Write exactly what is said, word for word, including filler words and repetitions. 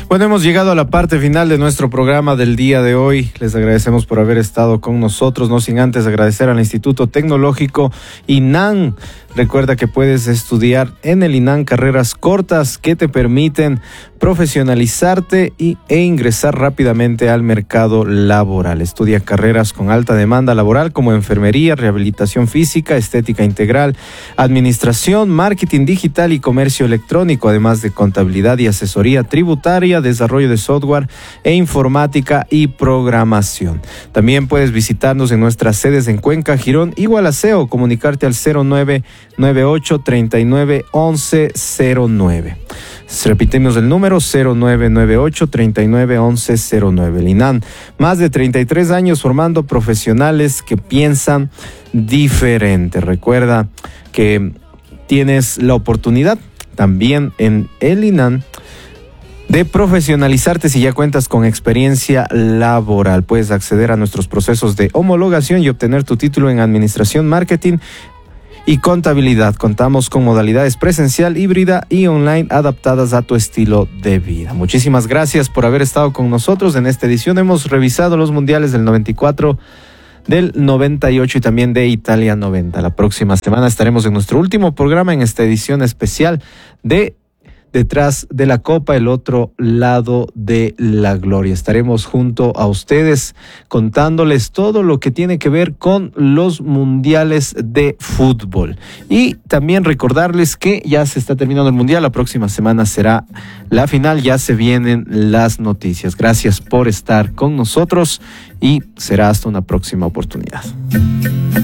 Bueno, hemos llegado a la parte final de nuestro programa del día de hoy. Les agradecemos por haber estado con nosotros, no sin antes agradecer al Instituto Tecnológico INAN. Recuerda que puedes estudiar en el INAN carreras cortas que te permiten profesionalizarte y, e ingresar rápidamente al mercado laboral. Estudia carreras con alta demanda laboral como enfermería, rehabilitación física, estética integral, administración, marketing digital y comercio electrónico, además de contabilidad y asesoría tributaria, desarrollo de software e informática y programación. También puedes visitarnos en nuestras sedes en Cuenca, Girón y Gualaceo o comunicarte al cero nueve nueve ocho, treinta y nueve, once cero nueve. Repetimos el número cero nueve nueve ocho, treinta y nueve, once cero nueve. El INAN, más de treinta y tres años formando profesionales que piensan diferente. Recuerda que tienes la oportunidad también en el INAN de profesionalizarte si ya cuentas con experiencia laboral. Puedes acceder a nuestros procesos de homologación y obtener tu título en Administración, Marketing y Contabilidad. Contamos con modalidades presencial, híbrida y online adaptadas a tu estilo de vida. Muchísimas gracias por haber estado con nosotros. En esta edición hemos revisado los mundiales del noventa y cuatro, del noventa y ocho y también de Italia noventa. La próxima semana estaremos en nuestro último programa en esta edición especial de Detrás de la Copa, el otro lado de la gloria. Estaremos junto a ustedes contándoles todo lo que tiene que ver con los mundiales de fútbol. Y también recordarles que ya se está terminando el mundial. La próxima semana será la final. Ya se vienen las noticias. Gracias por estar con nosotros y será hasta una próxima oportunidad.